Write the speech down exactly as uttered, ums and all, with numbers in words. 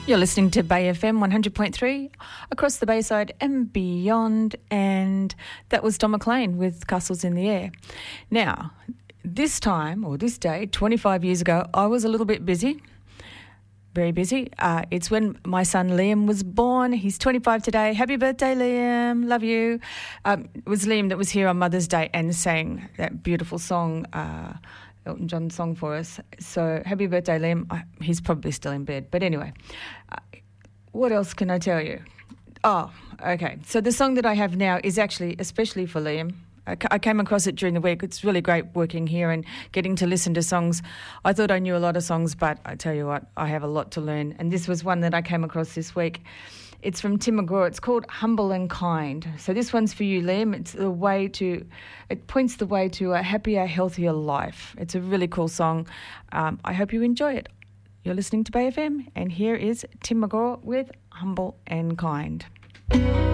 You're listening to Bay F M one hundred point three across the Bayside and beyond, and that was Don McLean with Castles in the Air. Now, this time, or this day, twenty-five years ago, I was a little bit busy, very busy. Uh, it's when my son Liam was born. He's twenty-five today. Happy birthday, Liam. Love you. Um, it was Liam that was here on Mother's Day and sang that beautiful song, uh, Elton John song for us. So happy birthday, Liam. I, he's probably still in bed. But anyway, uh, what else can I tell you? Oh, okay. So the song that I have now is actually especially for Liam. I, I came across it during the week. It's really great working here and getting to listen to songs. I thought I knew a lot of songs, but I tell you what, I have a lot to learn. And this was one that I came across this week. It's from Tim McGraw. It's called Humble and Kind. So this one's for you, Liam. It's the way to, it points the way to a happier, healthier life. It's a really cool song. Um, I hope you enjoy it. You're listening to Bay F M, and here is Tim McGraw with Humble and Kind.